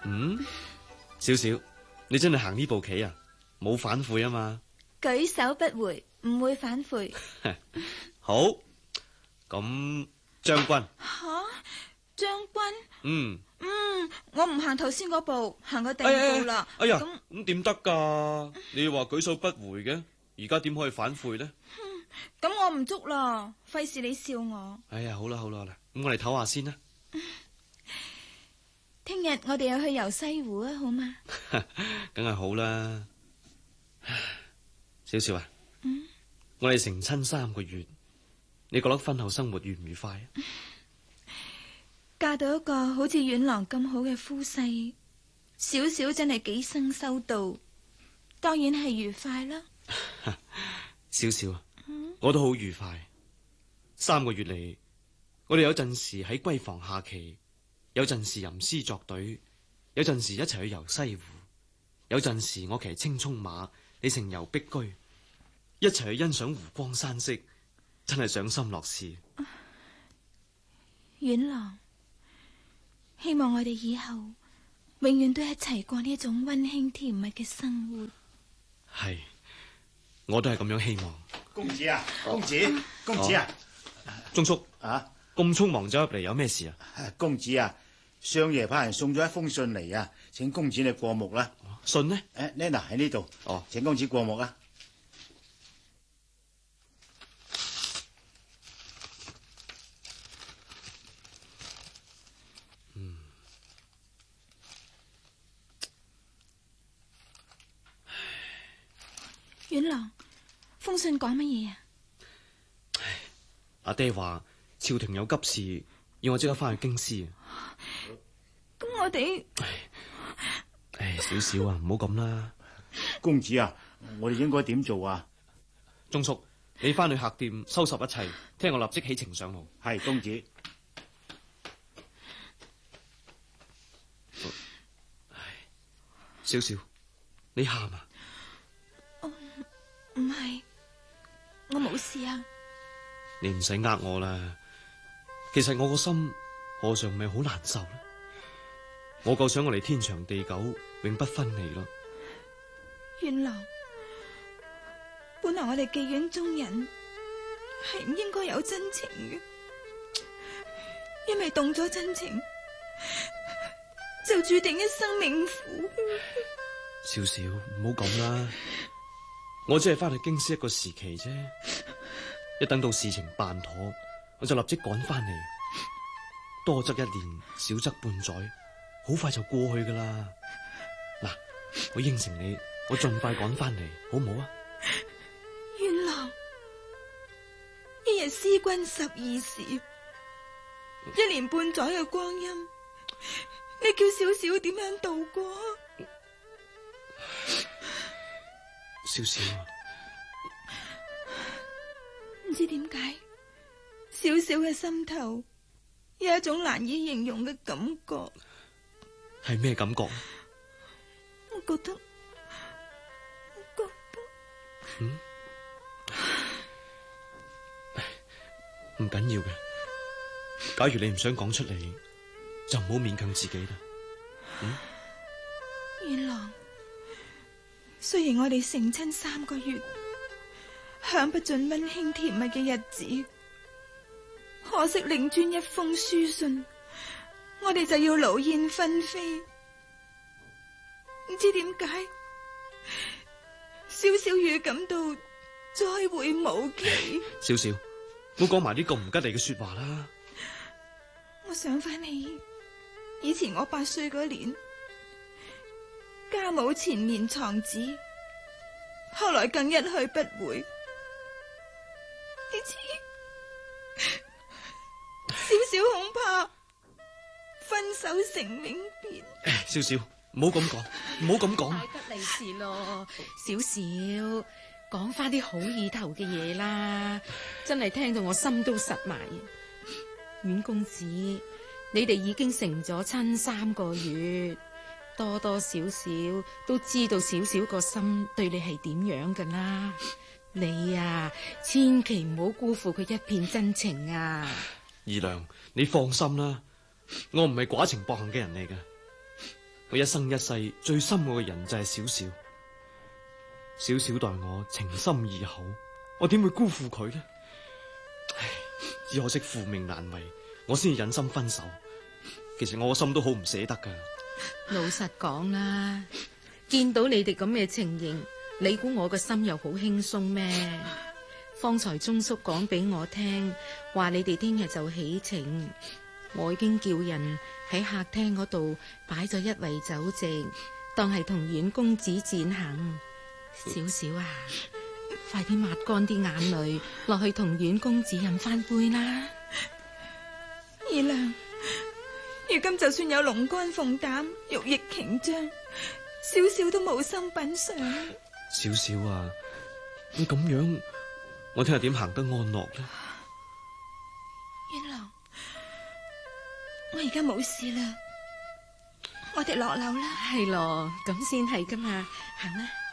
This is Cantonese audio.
少少，你真係行呢步棋啊，冇反悔啊嘛？ 舉手不回，唔會反悔。 好，咁將軍。 吓，將軍？ 嗯， 我唔行頭先嗰步，行個第二步啦。 哎呀，咁點得噶？你話舉手不回嘅，而家點可以反悔呢？ 咁我唔捉啦，費事你笑我。 哎呀，好啦，咁我哋唞下先啦。 聽日我哋又去遊西湖啊，好嗎？ 梗係好啦。少少啊，我哋成親3個月，你覺得婚後生活愉唔愉快啊？ 嫁到一個好似遠郎咁好嘅夫婿，少少真係幾生修道，當然係愉快啦。 少少啊，我都好愉快。3個月嚟，我哋有陣時喺閨房下棋，有陣時吟詩作對，有陣時一齊去遊西湖，有陣時我騎青蔥馬，你乘遊碧居，一齊去欣賞湖光山色，真係賞心樂事。 遠郎，希望我哋以後永遠都一齊過呢一種溫馨甜蜜嘅生活。 係，我都係咁樣希望。 公子啊，公子啊， 鐘叔啊， 咁匆忙走入嚟，有咩事啊？ 公子啊，相爺派人送咗一封信嚟啊，請公子你過目啦。 信呢？ 呢嗱喺呢度。 哦， 請公子過目啦。 遠郎，封信講乜嘢啊？ 阿爹話朝廷有急事，要我即刻翻去京師。 咁我哋， 少少啊，唔好咁啦。 公子啊，我哋應該點做啊？ 鐘叔，你翻去客店收拾一切，聽我立即起程上路。 係，公子。 少少，你喊啊？ 唔係，我冇事啊。 你唔使呃我啦，其實我個心何嘗唔係好難受咧？我夠想我哋天長地久，永不分離咯。 遠郎，本來我哋寄院中人係唔應該有真情嘅，因為動咗真情，就注定一生命苦。 少少，唔好咁啦，我只係翻去京師一個時期啫，一等到事情辦妥，我就立即趕翻嚟，多則1年，少則半載，好快就過去噶啦。嗱，我應承你，我盡快趕翻嚟，好唔好啊？ 遠郎，一日思君12時，1年半載嘅光陰，你叫少少點樣度過？ 少少啊， 唔知點解，少少嘅心頭有一種難以形容嘅感覺。 係咩感覺？ 我覺得， 唔緊要嘅。假如你唔想講出嚟，就唔好勉強自己啦。 遠郎，雖然我哋成親3個月，享不盡溫馨甜蜜嘅日子，可惜令尊一封書信，我哋就要勞燕分飛。唔知點解，少少預感到再會無期。 少少，唔好講埋啲咁唔吉利嘅說話啦。 我想翻起以前我8歲嗰年，家母前面藏旨，後來更一去不回。呢次少少恐怕分手成永別。 少少，唔好咁講，唔好咁講。 大吉利是咯，少少講翻啲好意頭嘅嘢啦，真係聽到我心都實埋。阮公子，你哋已經成咗親3個月，多多少少都知道少少個心對你係點樣噶啦。你啊，千祈唔好辜負佢一片真情啊！ 二娘，你放心啦，我唔係寡情薄幸嘅人嚟嘅。 我一生一世最深愛嘅人就係小小，小小待我情深義厚，我點會辜負佢呢？唉，只可惜父命難違，我先至忍心分手。其實我個心都好唔捨得噶。 老實講啦，見到你哋咁嘅情形，你估我個心又好輕鬆咩？方才鐘叔講俾我聽，話你哋聽日就起程，我已經叫人喺客廳嗰度擺咗一圍酒席，當係同阮公子餞行。小小啊，快啲抹乾啲眼淚，落去同阮公子飲翻杯啦。 二娘，如今就算有龍肝鳳膽、玉液瓊漿，小小都無心品嘗。 小小啊，你咁樣，我聽日點行得安樂呢？ 元郎，我而家冇事啦，我哋落樓啦。 係咯，咁先係噶嘛，行啦。